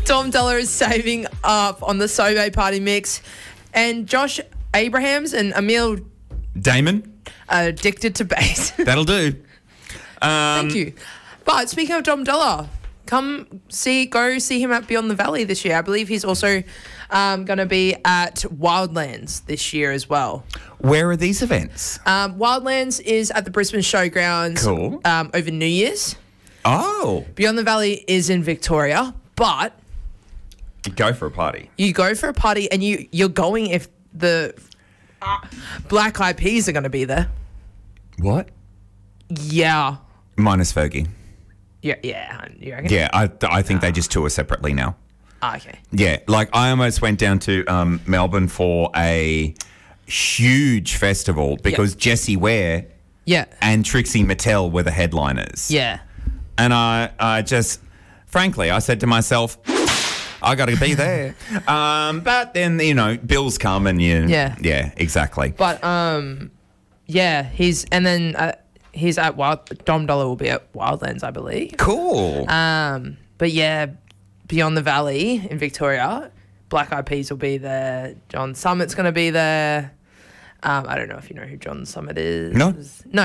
Dom Della is saving up on the Sobe Party Mix. And Josh Abrahams and Emil Damon? are addicted to bass. That'll do. Thank you. But speaking of Dom Della, go see him at Beyond the Valley this year. I believe he's also going to be at Wildlands this year as well. Where are these events? Wildlands is at the Brisbane Showgrounds. Cool. Over New Year's. Oh. Beyond the Valley is in Victoria, but You go for a party. you go for a party and you're going if the Black Eyed Peas are going to be there. What? Yeah. Minus Fergie. Yeah. You reckon? Yeah, I think they just tour separately now. Okay. Yeah, like I almost went down to Melbourne for a huge festival because Jessie Ware Yeah. and Trixie Mattel were the headliners. Yeah. And I just, frankly, I said to myself, I got to be there. But then, bills come and Yeah. Yeah, exactly. But, he's at Dom Dollar will be at Wildlands, I believe. Cool. But yeah, Beyond the Valley in Victoria, Black Eyed Peas will be there. John Summit's going to be there. I don't know if you know who John Summit is. No.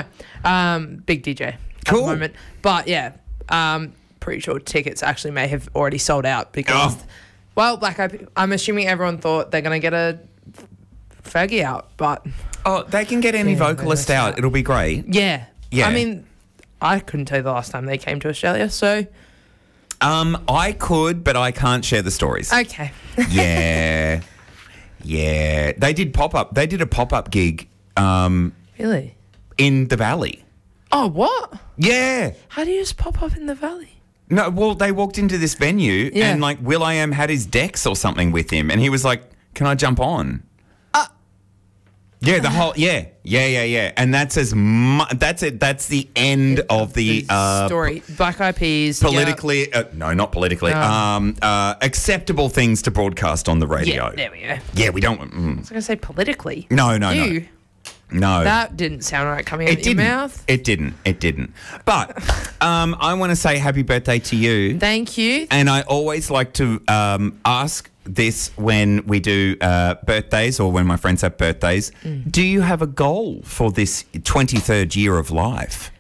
Big DJ Cool. at the moment. But yeah, pretty sure tickets actually may have already sold out because, Black Eyed Peas, I'm assuming everyone thought they're going to get a Fergie out, but They can get any vocalist out. It'll be great. yeah. Yeah. I mean, I couldn't tell you the last time they came to Australia, so I could, but I can't share the stories. okay. Yeah. Yeah. They did a pop-up gig Really? in the Valley. Oh, what? Yeah. How do you just pop up in the valley? No, well, they walked into this venue Yeah. and, like, will.i.am had his decks or something with him, and he was like, can I jump on? Yeah, the whole, yeah. And that's that's it. That's the end of the story. Black Eyed Peas. politically, no, not politically, acceptable things to broadcast on the radio. Yeah, there we go. Yeah, we don't, I was going to say politically. no. You. No. That didn't sound right coming out of your mouth. It didn't. But I want to say happy birthday to you. Thank you. And I always like to ask this when we do birthdays or when my friends have birthdays. Do you have a goal for this 23rd year of life?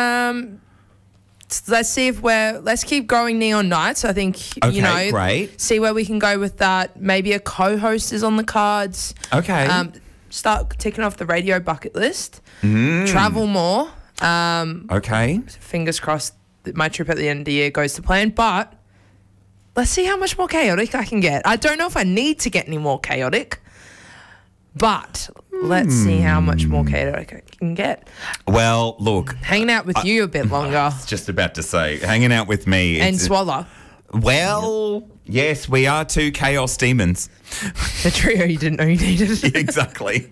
Let's see let's keep growing Neon Nights. I think, Okay, great. see where we can go with that. Maybe a co-host is on the cards. Okay. Start ticking off the radio bucket list. Travel more. Okay. Fingers crossed that my trip at the end of the year goes to plan, but let's see how much more chaotic I can get. I don't know if I need to get any more chaotic, but let's see how much more chaotic I can get. Well, look, Hanging out with you a bit longer. just about to say, hanging out with me. And Swallow, Well, yes, we are two chaos demons. the trio you didn't know you needed. Exactly.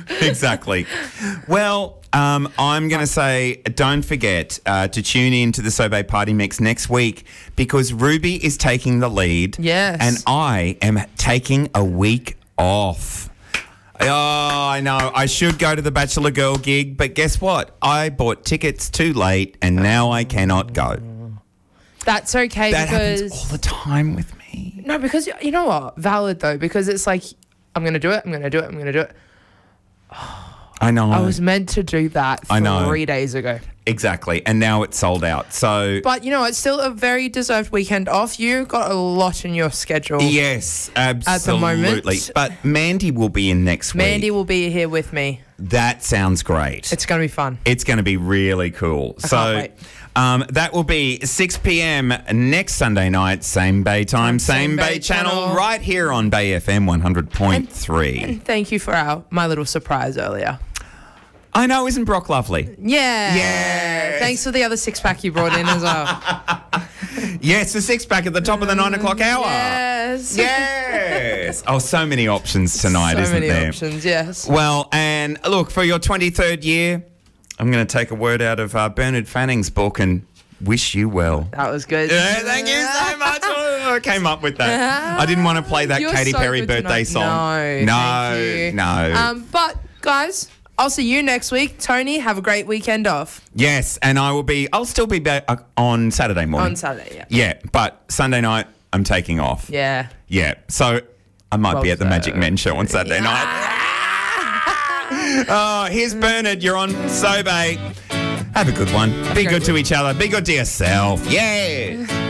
Well, I'm going to say don't forget to tune in to the Sobe Party Mix next week because Ruby is taking the lead. Yes. And I am taking a week off. Oh, I know. I should go to the Bachelor Girl gig, but guess what? I bought tickets too late and now I cannot go. That's okay That because... happens all the time with me. No, because you know what? Valid though, because it's like, I'm going to do it. I know. I was meant to do that I know. 3 days ago. Exactly. And now it's sold out. So... But, it's still a very deserved weekend off. You got a lot in your schedule. Yes, absolutely. moment. But Mandy will be in next week. Mandy will be here with me. That sounds great. It's going to be fun. It's going to be really cool. can't wait. That will be 6 p.m. next Sunday night, same Bay time, same Bay channel, right here on Bay FM 100.3. And thank you for my little surprise earlier. I know, isn't Brock lovely? Yeah. Yes. Thanks for the other six-pack you brought in as well. Yes, the six-pack at the top of the 9 o'clock hour. Yes. Yes. Oh, so many options tonight, isn't there? So many options, yes. Well, and look, for your 23rd year, I'm going to take a word out of Bernard Fanning's book and wish you well. That was good. Yeah, thank you so much. Oh, I came up with that. I didn't want to play that You're Katy so Perry good birthday tonight. song. No, thank you. No. But, guys, I'll see you next week. Tony, have a great weekend off. Yes, and I'll still be back on Saturday morning. On Saturday, yeah. Yeah, but Sunday night, I'm taking off. Yeah. Yeah. So I might be at the so. Magic Men show on Saturday night. Oh, here's Bernard. You're on Sobe. Have a good one. Be good to each other. Be good to yourself. Yeah.